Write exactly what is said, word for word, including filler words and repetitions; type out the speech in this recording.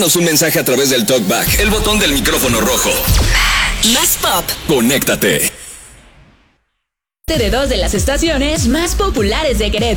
Mándanos un mensaje a través del TalkBack, el botón del micrófono rojo. Más pop. Conéctate. De dos de las estaciones más populares de Querétaro.